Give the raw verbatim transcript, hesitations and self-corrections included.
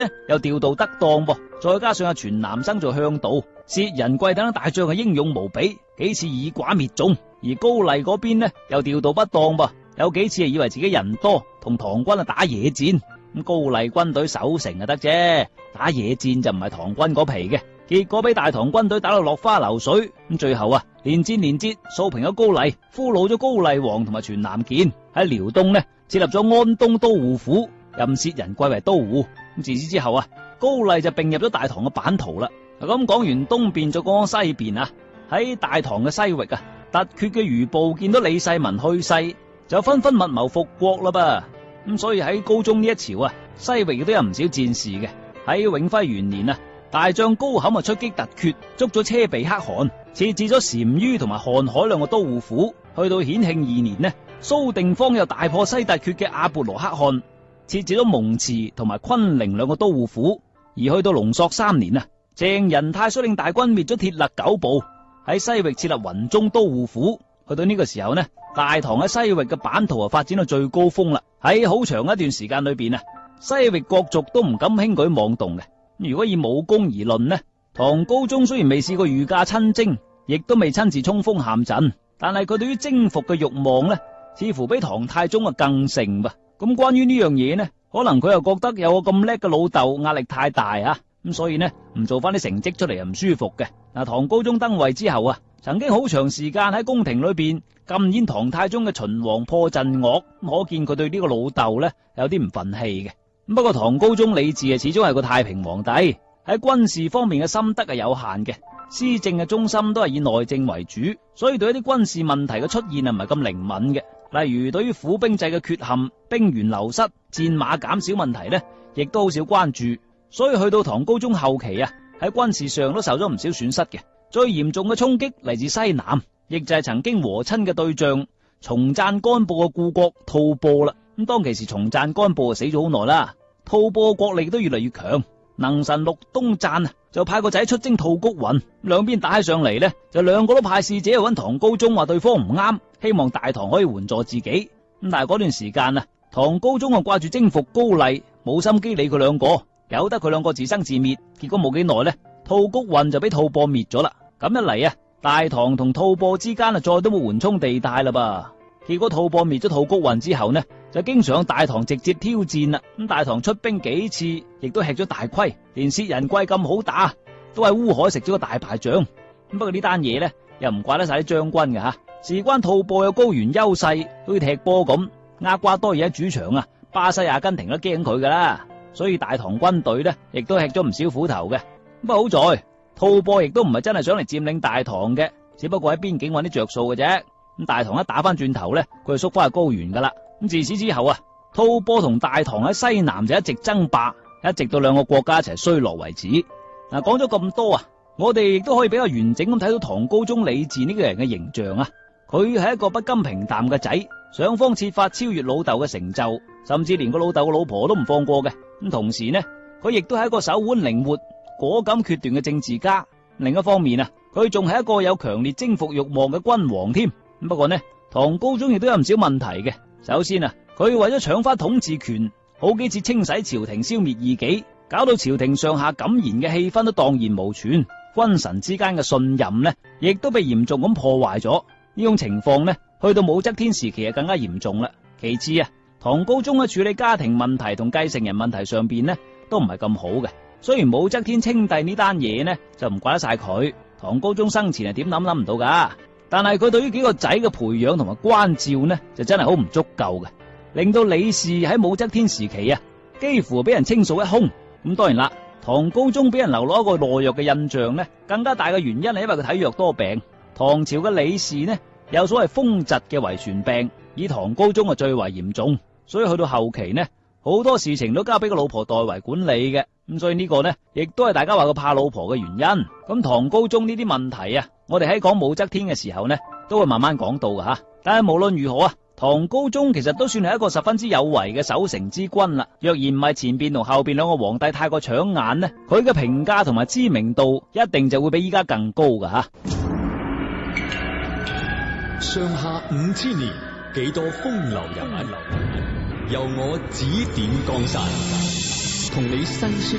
又調度得當噃，再加上阿全南生做向導，薛仁貴等大將係英勇無比，幾次以寡滅眾。而高麗嗰邊呢又調度不當噃，有幾次係以為自己人多，同唐軍啊打野戰。咁高麗軍隊守城就得啫，打野戰就唔係唐軍嗰皮嘅，結果俾大唐軍隊打到落花流水。咁最後啊，連戰連捷，掃平咗高麗，俘虜咗高麗王同埋全南健，喺遼東呢設立咗安東都護府，任薛仁貴為都護。咁自此之後啊，高麗就併入咗大唐嘅版圖啦。咁講完東邊，再講西邊啊。喺大唐嘅西域啊，突厥嘅餘部見到李世民去世，就紛紛密謀復國啦噃。咁所以喺高宗呢一朝啊，西域亦都有唔少戰事嘅。喺永徽元年啊，大將高侃啊出擊突厥，捉咗車鼻可汗，設置咗單于同埋瀚海兩個都護府。去到顯慶二年呢，蘇定方又大破西突厥嘅阿勃羅可汗，設置咗蒙池同埋昆陵兩個都護府。而去到龍朔三年啊，鄭仁泰率領大軍滅咗鐵勒九部，喺西域設立雲中都護府。去到呢個時候呢，大唐喺西域嘅版圖啊發展到最高峰啦。喺好長一段時間裏邊啊，西域各族都唔敢輕舉妄動嘅。如果以武功而論呢，唐高宗雖然未試過御駕親征，亦都未親自衝鋒陷陣，但係佢對於征服嘅慾望呢，似乎比唐太宗啊更盛噃。咁關於呢樣嘢呢，可能佢又覺得有個咁叻嘅老豆壓力太大啊，咁所以呢唔做翻啲成績出嚟又唔舒服嘅。嗱，唐高宗登位之後啊，曾經好長時間喺宮廷裏邊禁演唐太宗嘅秦王破陣樂，可見佢對呢個老豆呢有啲唔忿氣嘅。不過唐高宗李治啊，始終係個太平皇帝，喺軍事方面嘅心得係有限嘅，施政嘅中心都係以內政為主，所以對一啲軍事問題嘅出現啊唔係咁靈敏嘅。例如對於府兵制嘅缺陷、兵員流失、戰馬減少問題呢，亦都好少關注。所以去到唐高宗後期啊，喺軍事上都受咗唔少損失嘅。最嚴重嘅衝擊嚟自西南，亦就係曾經和親嘅對象松贊干布嘅故國吐蕃啦。咁當其時松贊干布啊死咗好耐啦，吐蕃嘅國力都越嚟越強。能臣陸東贊啊就派個仔出征吐谷渾，兩邊打起上嚟呢，就兩個都派使者去揾唐高宗話對方唔啱，希望大唐可以援助自己。咁但係嗰段時間啊，唐高宗啊掛住征服高麗，冇心機理佢兩個，由得佢兩個自生自滅。結果冇幾耐呢，吐谷渾就俾吐蕃滅咗啦。咁一嚟啊，大唐同吐蕃之間啊再都冇緩衝地帶啦噃。結果吐蕃滅咗吐谷渾之後呢，就經常大唐直接挑戰啦。咁大唐出兵幾次，亦都吃咗大虧，連薛仁貴咁好打，都喺烏海食咗個大敗仗。不過呢單嘢呢，又唔怪得晒啲將軍嘅吓，事關吐蕃有高原優勢，好似踢波咁，厄瓜多爾喺主場啊，巴西、阿根廷都驚佢噶啦，所以大唐軍隊呢，亦都吃咗唔少苦頭嘅。不過好在吐蕃亦都唔係真係想嚟佔領大唐嘅，只不過喺邊境揾啲着數嘅啫。咁大唐一打翻轉頭呢，佢就縮翻去高原噶啦。咁自此之後啊，吐蕃同大唐喺西南就一直爭霸，一直到兩個國家一齊衰落為止。嗱，講咗咁多啊，我哋亦都可以比較完整咁睇到唐高宗李治呢個人嘅形象啊。佢係一個不甘平淡嘅仔，想方設法超越老豆嘅成就，甚至連個老豆嘅老婆都唔放過嘅。咁同時呢，佢亦都係一個手腕靈活、果敢決斷嘅政治家。另一方面啊，佢仲係一個有強烈征服欲望嘅君王添。不過呢，唐高宗亦都有唔少問題嘅。首先啊，佢為咗搶翻統治權，好幾次清洗朝廷、消滅異己，搞到朝廷上下敢言嘅氣氛都蕩然無存，君臣之間嘅信任呢，亦都被嚴重咁破壞咗。呢種情況呢，去到武則天時期啊更加嚴重啦。其次啊，唐高宗喺處理家庭問題同繼承人問題上邊呢，都唔係咁好嘅。雖然武則天稱帝呢單嘢呢，就唔怪得晒佢，唐高宗生前係點諗諗唔到噶。但係佢對於幾個仔嘅培養同埋關照呢，就真係好唔足夠嘅，令到李氏喺武則天時期啊，幾乎俾人清掃一空。咁當然啦，唐高宗俾人留落一個懦弱嘅印象呢，更加大嘅原因係因為佢體弱多病。唐朝嘅李氏呢，有所謂風疾嘅遺傳病，以唐高宗啊最為嚴重，所以去到後期呢，好多事情都交俾個老婆代為管理嘅。咁所以呢個呢，亦都係大家話佢怕老婆嘅原因。咁唐高宗呢啲問題啊，我哋喺講武則天嘅時候呢，都會慢慢講到㗎吓。但係無論如何啊，唐高宗其實都算係一個十分之有為嘅守成之君啦。若然唔係前邊同後邊兩個皇帝太過搶眼呢，佢嘅評價同埋知名度一定就會比依家更高㗎吓。 上下五千年，幾多風流人物，由我指點江山。 同你細說